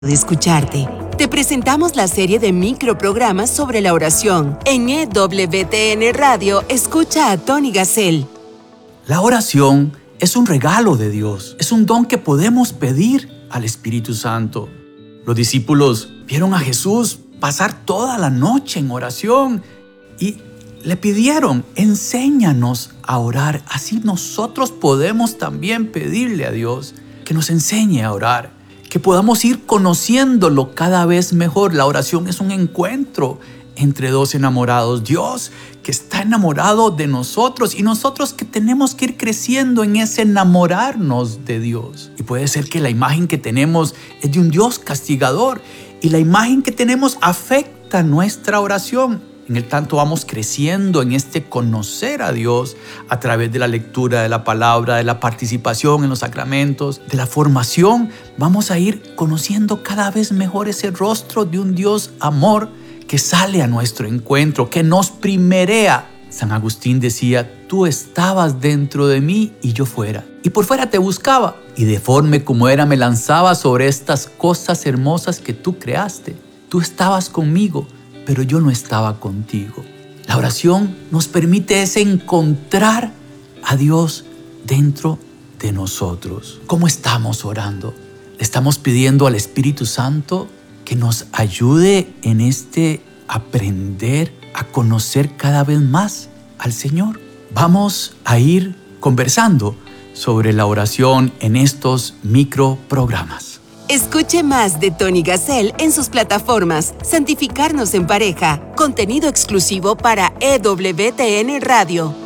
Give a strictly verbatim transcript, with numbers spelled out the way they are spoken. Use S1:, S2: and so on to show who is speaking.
S1: de escucharte. Te presentamos la serie de microprogramas sobre la oración. En E W T N Radio, escucha a Tony Gassel.
S2: La oración es un regalo de Dios. Es un don que podemos pedir al Espíritu Santo. Los discípulos vieron a Jesús pasar toda la noche en oración y le pidieron, enséñanos a orar. Así nosotros podemos también pedirle a Dios que nos enseñe a orar, que podamos ir conociéndolo cada vez mejor. La oración es un encuentro entre dos enamorados. Dios que está enamorado de nosotros y nosotros que tenemos que ir creciendo en ese enamorarnos de Dios. Y puede ser que la imagen que tenemos es de un Dios castigador y la imagen que tenemos afecta nuestra oración. En el tanto vamos creciendo en este conocer a Dios a través de la lectura de la palabra, de la participación en los sacramentos, de la formación. Vamos a ir conociendo cada vez mejor ese rostro de un Dios amor que sale a nuestro encuentro, que nos primerea. San Agustín decía, tú estabas dentro de mí y yo fuera. Y por fuera te buscaba. Y deforme como era me lanzaba sobre estas cosas hermosas que tú creaste. Tú estabas conmigo, pero yo no estaba contigo. La oración nos permite ese encontrar a Dios dentro de nosotros. ¿Cómo estamos orando? Le estamos pidiendo al Espíritu Santo que nos ayude en este aprender a conocer cada vez más al Señor. Vamos a ir conversando sobre la oración en estos microprogramas.
S1: Escuche más de Tony Gassel en sus plataformas Santificarnos en Pareja, contenido exclusivo para E W T N Radio.